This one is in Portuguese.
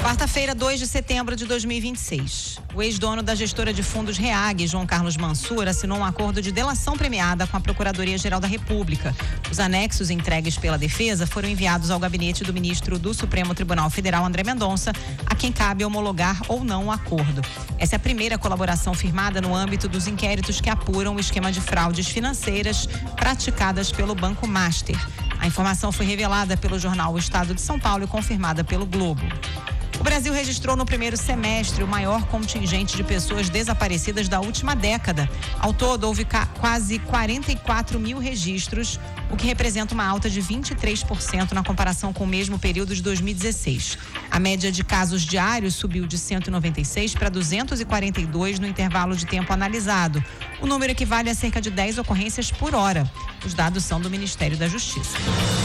Quarta-feira, 2 de setembro de 2026. O ex-dono da gestora de fundos REAG, João Carlos Mansur, assinou um acordo de delação premiada com a Procuradoria-Geral da República. Os anexos entregues pela defesa foram enviados ao gabinete do ministro do Supremo Tribunal Federal, André Mendonça, a quem cabe homologar ou não o acordo. Essa é a primeira colaboração firmada no âmbito dos inquéritos que apuram o esquema de fraudes financeiras praticadas pelo Banco Master. A informação foi revelada pelo jornal O Estado de São Paulo e confirmada pelo Globo. O Brasil registrou no primeiro semestre o maior contingente de pessoas desaparecidas da última década. Ao todo, houve quase 44 mil registros, o que representa uma alta de 23% na comparação com o mesmo período de 2016. A média de casos diários subiu de 196 para 242 no intervalo de tempo analisado. O número equivale a cerca de 10 ocorrências por hora. Os dados são do Ministério da Justiça.